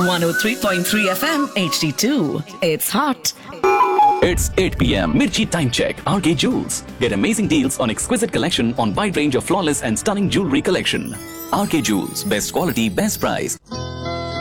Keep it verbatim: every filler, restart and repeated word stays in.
one oh three point three F M H D two. It's hot. It's eight p m. Mirchi Time Check. R K Jewels. Get amazing deals on exquisite collection on wide range of flawless and stunning jewelry collection. R K Jewels. Best quality, best price.